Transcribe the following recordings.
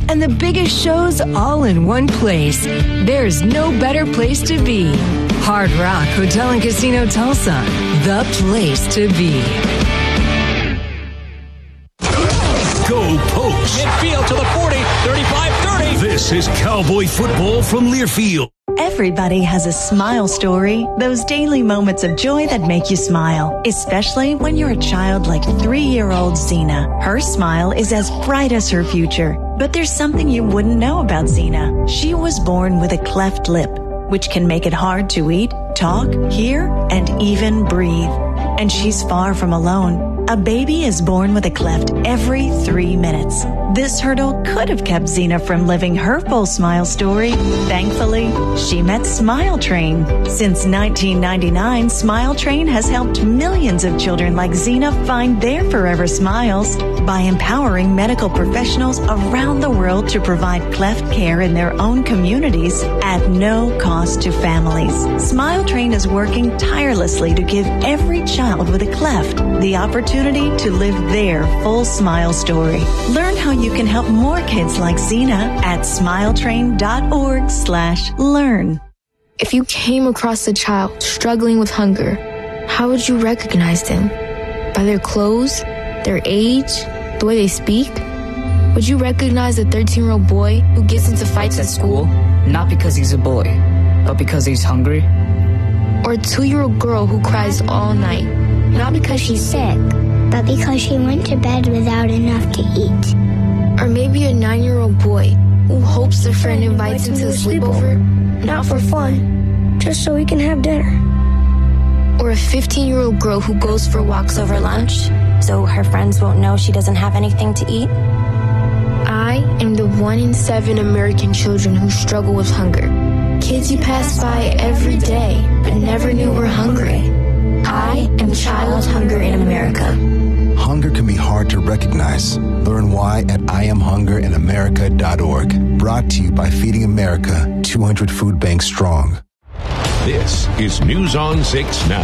and the biggest shows all in one place. There's no better place to be. Hard Rock Hotel and Casino Tulsa, the place to be. Go Pokes. Midfield to the 40, 35-30. This is Cowboy football from Learfield. Everybody has a smile story, those daily moments of joy that make you smile, especially when you're a child like 3-year-old Xena. Her smile is as bright as her future, but there's something you wouldn't know about Xena. She was born with a cleft lip, which can make it hard to eat, talk, hear, and even breathe. And she's far from alone. A baby is born with a cleft every 3 minutes. This hurdle could have kept Xena from living her full smile story. Thankfully, she met Smile Train. Since 1999, Smile Train has helped millions of children like Xena find their forever smiles by empowering medical professionals around the world to provide cleft care in their own communities at no cost to families. Smile Train is working tirelessly to give every child with a cleft the opportunity to live their full smile story. Learn how you can help more kids like Xena at smiletrain.org/learn. If you came across a child struggling with hunger, how would you recognize them? By their clothes, their age, the way they speak? Would you recognize a 13-year-old boy who gets into fights at school? Not because he's a boy, but because he's hungry. Or a 2-year-old girl who cries all night? Not because she's sick, but because she went to bed without enough to eat. Or maybe a 9-year-old boy who hopes their friend invites him to the sleepover, not for fun, just so we can have dinner. Or a 15-year-old girl who goes for walks over lunch, so her friends won't know she doesn't have anything to eat. I am the 1 in 7 American children who struggle with hunger. Kids you pass by every day, but never knew were hungry. I am child hunger in America. Hunger can be hard to recognize. Learn why at IamHungerInAmerica.org. Brought to you by Feeding America, 200 food banks strong. This is News on 6 Now.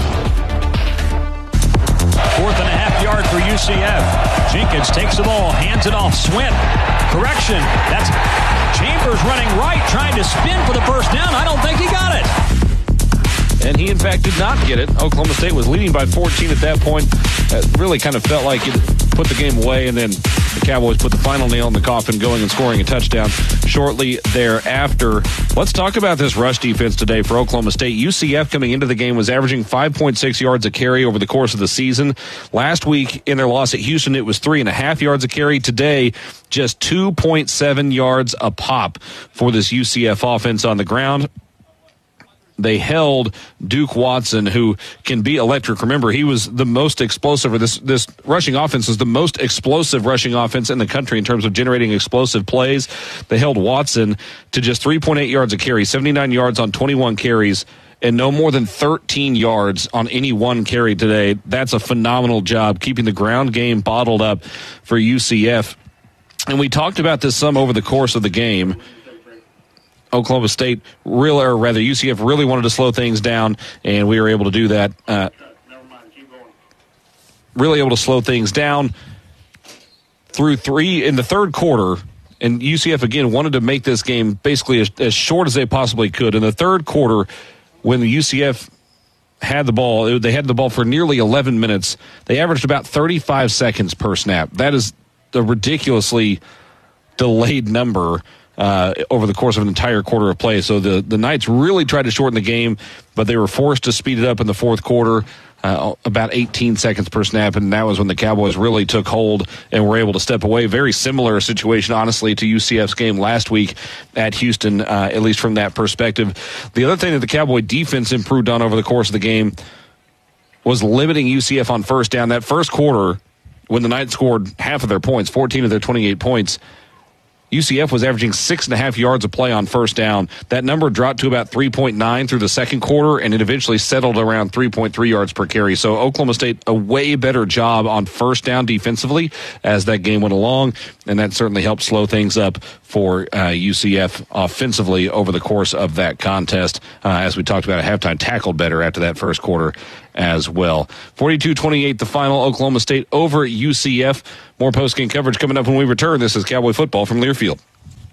4th and a half yard for UCF. Jenkins takes the ball, hands it off. Swint. Correction. That's Chambers running right, trying to spin for the first down. I don't think he got it. And he, in fact, did not get it. Oklahoma State was leading by 14 at that point. It really kind of felt like it put the game away, and then the Cowboys put the final nail in the coffin, going and scoring a touchdown shortly thereafter. Let's talk about this rush defense today for Oklahoma State. UCF coming into the game was averaging 5.6 yards a carry over the course of the season. Last week in their loss at Houston, it was 3.5 yards a carry. Today, just 2.7 yards a pop for this UCF offense on the ground. They held Duke Watson, who can be electric. Remember, he was the most explosive, or this rushing offense was the most explosive rushing offense in the country in terms of generating explosive plays. They held Watson to just 3.8 yards a carry, 79 yards on 21 carries, and no more than 13 yards on any one carry today. That's a phenomenal job keeping the ground game bottled up for UCF. And we talked about this some over the course of the game. Oklahoma State, UCF really wanted to slow things down, and we were able to do that. Really able to slow things down through 3 in the third quarter, and UCF, again, wanted to make this game basically as short as they possibly could. In the third quarter, when the UCF had the ball, they had the ball for nearly 11 minutes. They averaged about 35 seconds per snap. That is a ridiculously delayed number over the course of an entire quarter of play. So the Knights really tried to shorten the game, but they were forced to speed it up in the fourth quarter, about 18 seconds per snap, and that was when the Cowboys really took hold and were able to step away. Very similar situation, honestly, to UCF's game last week at Houston, at least from that perspective. The other thing that the Cowboy defense improved on over the course of the game was limiting UCF on first down. That first quarter, when the Knights scored half of their points, 14 of their 28 points, UCF was averaging 6.5 yards a play on first down. That number dropped to about 3.9 through the second quarter, and it eventually settled around 3.3 yards per carry. So Oklahoma State, a way better job on first down defensively as that game went along, and that certainly helped slow things up for UCF offensively over the course of that contest. As we talked about at halftime, tackled better after that first quarter as well. 42-28 the final. Oklahoma State over UCF. More post-game coverage coming up when we return. This is Cowboy Football from Learfield.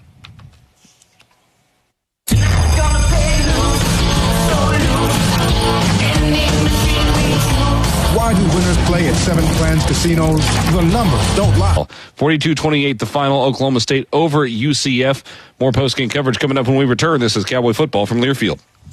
play at Seven Plans Casinos. The numbers don't lie. 42-28 the final. Oklahoma State over UCF. More post-game coverage coming up when we return. This is Cowboy Football from Learfield.